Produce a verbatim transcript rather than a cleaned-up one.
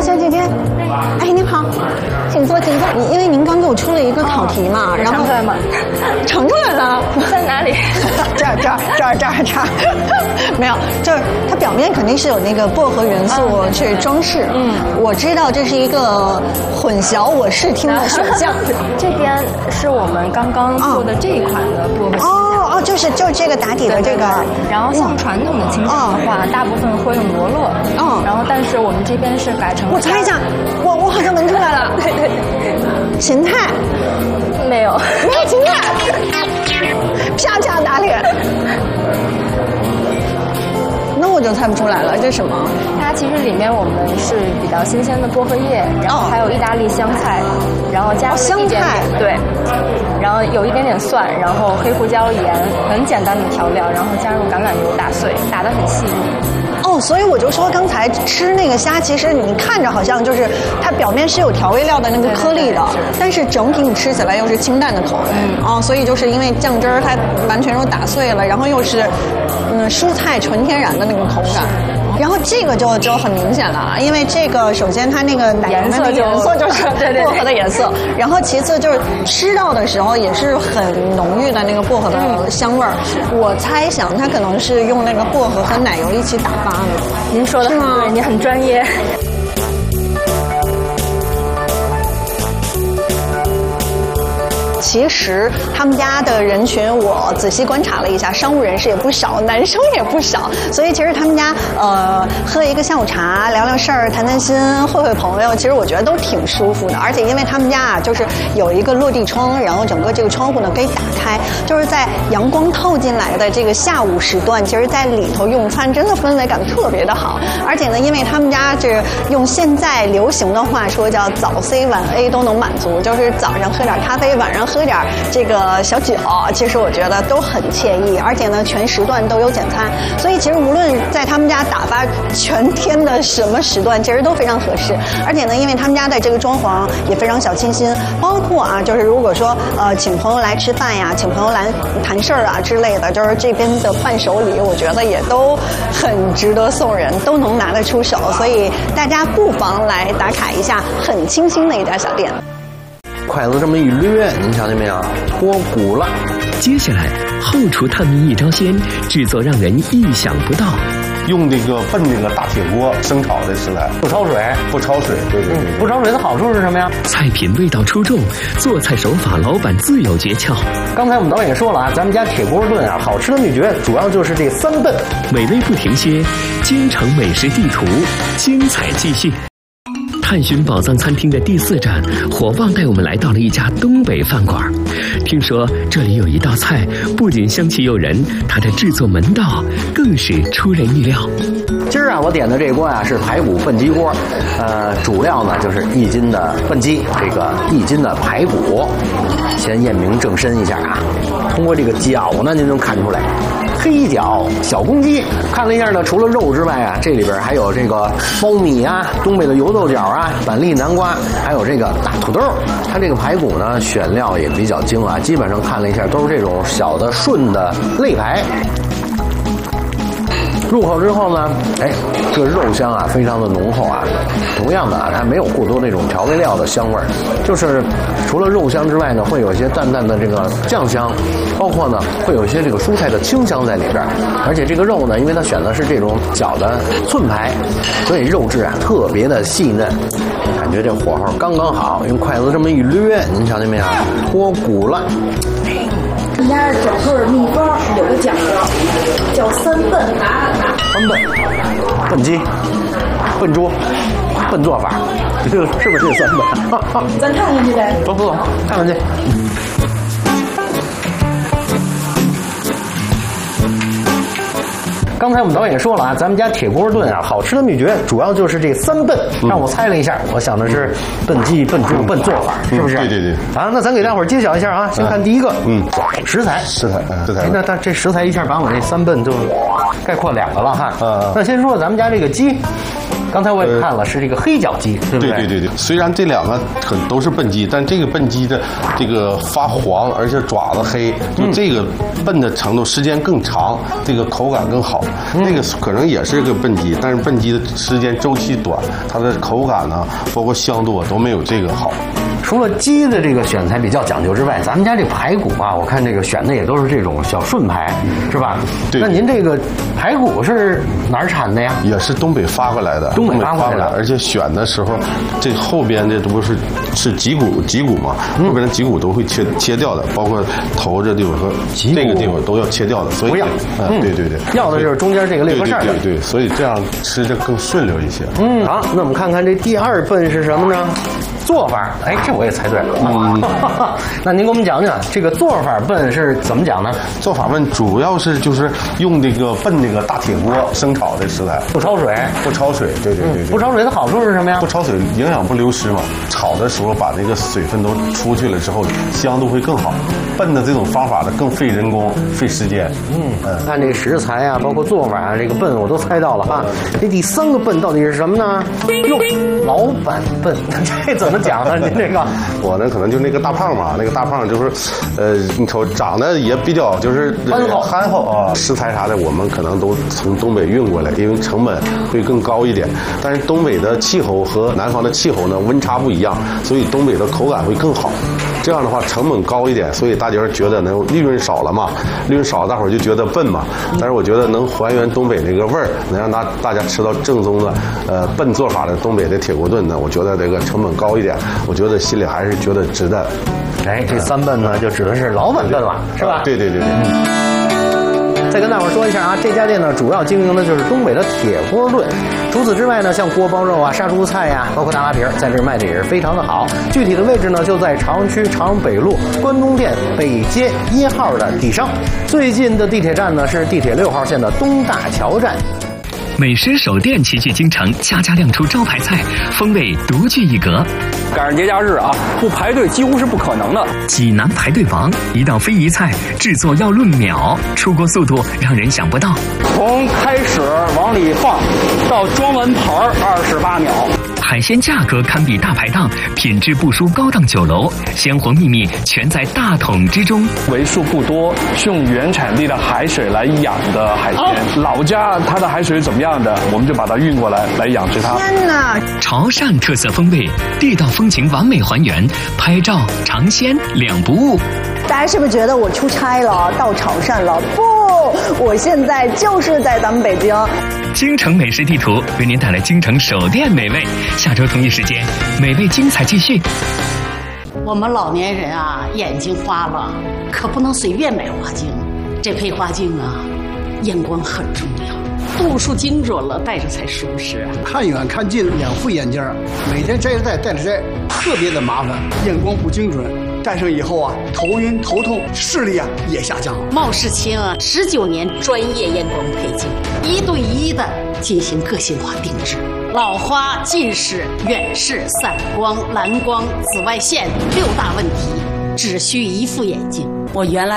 小姐姐，哎，您好，请坐，请坐。因为您刚给我出了一个考题嘛，然后盛出来吗？ 盛出来了， 在哪里？ 这儿这儿这儿这儿这儿，没有，就是它表面肯定是有那个薄荷元素去装饰。嗯，我知道这是一个混淆我视听的选项。 这边是我们刚刚做的这一款的薄荷青哦哦，就是就是这个打底的这个。 然后像传统的青酱的话，大部分会用罗勒。嗯，然后但是我们这边是改成。 我猜一下，我我好像闻出来了。对对对，芹菜。 没有， 没有芹菜，啪啪打脸。那我就猜不出来了，这是什么？ 它其实里面我们是比较新鲜的薄荷叶，然后还有意大利香菜，然后加香菜， 对，然后有一点点蒜，然后黑胡椒、盐，很简单的调料，然后加入橄榄油打碎，打得很细腻。 哦，所以我就说刚才吃那个虾，其实你看着好像就是它表面是有调味料的那个颗粒的，但是整体你吃起来又是清淡的口味。嗯，哦，所以就是因为酱汁儿它完全都打碎了，然后又是嗯蔬菜纯天然的那个口感。然后这个就就很明显了啊，因为这个首先它那个奶油的颜色就是薄荷的颜色，然后其次就是吃到的时候也是很浓郁的那个薄荷的香味儿。我猜想它可能是用那个薄荷和奶油一起打发的。 您说的很对，你很专业。 其实他们家的人群，我仔细观察了一下，商务人士也不少，男生也不少，所以其实他们家呃喝一个下午茶，聊聊事儿，谈谈心，会会朋友，其实我觉得都挺舒服的。而且因为他们家啊，就是有一个落地窗，然后整个这个窗户呢可以打开，就是在阳光透进来的这个下午时段，其实在里头用餐真的氛围感特别的好。而且呢，因为他们家这用现在流行的话说叫早 C 晚 A 都能满足，就是早上喝点咖啡，晚上喝点这个小酒，其实我觉得都很惬意，而且呢全时段都有简餐，所以其实无论在他们家打发全天的什么时段，其实都非常合适。而且呢，因为他们家的这个装潢也非常小清新，包括啊，就是如果说呃请朋友来吃饭呀，请朋友来谈事儿啊之类的，就是这边的伴手礼，我觉得也都很值得送人，都能拿得出手，所以大家不妨来打卡一下，很清新的一家小店。 筷子这么一掠，您瞧见没有？脱骨了。 接下来，后厨探秘一招鲜，制作让人意想不到。 用这个笨这个大铁锅生炒的食材， 不焯水， 不焯水，对对对、 嗯。不焯水的好处是什么呀？ 菜品味道出众，做菜手法老板自有诀窍。 刚才我们导演说了啊，咱们家铁锅炖啊，好吃的秘诀主要就是这三笨。 美味不停歇，京城美食地图，精彩继续。探寻宝藏餐厅的第四站，火旺带我们来到了一家东北饭馆。听说这里有一道菜不仅香气诱人，它的制作门道更是出人意料。 今儿啊，我点的这锅啊是排骨笨鸡锅，呃，主料呢就是一斤的笨鸡，这个一斤的排骨。先验明正身一下啊，通过这个脚呢，您能看出来。黑脚小公鸡，看了一下呢，除了肉之外啊，这里边还有这个苞米啊，东北的油豆角啊，板栗南瓜，还有这个大土豆。它这个排骨呢，选料也比较精啊，基本上看了一下都是这种小的顺的肋排。入口之后呢，哎，这个肉香啊，非常的浓厚啊。同样的啊，它没有过多那种调味料的香味儿，就是除了肉香之外呢，会有一些淡淡的这个酱香，包括呢会有一些这个蔬菜的清香在里边。而且这个肉呢，因为它选的是这种小的寸排，所以肉质啊特别的细嫩，感觉这火候刚刚好，用筷子这么一掠，您瞧见没有？脱骨了。 人家整个秘方有个讲究，叫三笨。 三笨，笨鸡，笨猪，笨做法，这个是不是这三笨？ 咱看看去呗。 走走走，看看去。刚才我们导演说了啊，咱们家铁锅炖啊，好吃的秘诀主要就是这三笨。让我猜了一下，我想的是笨鸡、笨猪、笨做法，是不是？ 对对对。 啊，那咱给大伙儿揭晓一下啊，先看第一个，嗯，食材， 食材，食材。 那那这食材一下把我这三笨就概括两个了哈。嗯。那先说咱们家这个鸡， 刚才我也看了，是这个黑脚鸡，对不对？ 对对对对。虽然这两个很都是笨鸡，但这个笨鸡的这个发黄，而且爪子黑，就这个笨的程度时间更长，这个口感更好。那个可能也是个笨鸡，但是笨鸡的时间周期短，它的口感呢，包括香度都没有这个好。 除了鸡的这个选材比较讲究之外，咱们家这排骨啊，我看这个选的也都是这种小顺排，是吧？ 对。 那您这个排骨是哪儿产的呀？ 也是东北发过来的， 东北发过来的。 而且选的时候，这后边的这不是是脊骨，脊骨嘛，后边的脊骨都会切切掉的，包括头这地方和这个地方都要切掉的，所以不要。 嗯，对对对， 要的就是中间这个肋巴扇。 对对对，所以这样吃着更顺溜一些。 嗯，好，那我们看看这第二笨是什么呢？做法，哎，这我也猜对了。嗯，那您给我们讲讲这个做法笨是怎么讲呢？ 做法笨主要是就是用这个笨这个大铁锅生炒的食材， 不焯水， 不焯水，对对对对。 不焯水的好处是什么呀？ 不焯水，营养不流失嘛。炒的时候把那个水分都出去了之后，香度会更好。笨的这种方法呢，更费人工、费时间。 嗯嗯，看这个食材啊，包括做法啊，这个笨我都猜到了哈。这第三个笨到底是什么呢？哟，老板笨，这怎么讲呢？您这个， 我呢可能就那个大胖嘛，那个大胖就是，呃，你瞅长得也比较就是憨厚憨厚啊。食材啥的我们可能都从东北运过来，因为成本会更高一点。但是东北的气候和南方的气候呢温差不一样，所以东北的口感会更好。这样的话成本高一点，所以大家觉得呢利润少了嘛，利润少大伙儿就觉得笨嘛。但是我觉得能还原东北那个味儿，能让大大家吃到正宗的呃笨做法的东北的铁锅炖呢，我觉得这个成本高一点，我觉得心里还是觉得值得。 哎，这三笨呢就指的是老板笨了，是吧？ 对对对对。 再跟大伙儿说一下啊，这家店呢主要经营的就是东北的铁锅炖。除此之外呢，像锅包肉啊、杀猪菜呀、啊，包括大拉皮儿，在这儿卖的也是非常的好。具体的位置呢就在朝阳区朝阳北路关东店北街一号的底上。最近的地铁站呢是地铁六号线的东大桥站。 美食首店齐聚京城，家家亮出招牌菜，风味独具一格。 赶上节假日啊，不排队几乎是不可能的。 济南排队王，一道非遗菜，制作要论秒，出锅速度让人想不到。 从开始往里放到装完盘儿二十八秒。 海鲜价格堪比大排档，品质不输高档酒楼，鲜活秘密全在大桶之中。 为数不多是用原产地的海水来养的海鲜，哦、老家它的海水怎么样的，我们就把它运过来来养殖它。 天哪！ 潮汕特色风味，地道风情完美还原，拍照尝鲜两不误。 大家是不是觉得我出差了，到潮汕了？不，我现在就是在咱们北京。 京城美食地图为您带来京城首店美味，下周同一时间，美味精彩继续。 我们老年人啊，眼睛花了，可不能随便买花镜。这配花镜啊，眼光很重要，度数精准了，戴着才舒适。 看远看近两副眼镜，每天摘着戴，戴着摘，特别的麻烦，眼光不精准。戴上以后啊，头晕头痛，视力啊也下降了。 茂世清啊，十九年专业验光配镜，一对一的进行个性化定制。老花、近视、远视、散光、蓝光、紫外线六大问题，只需一副眼镜。我原来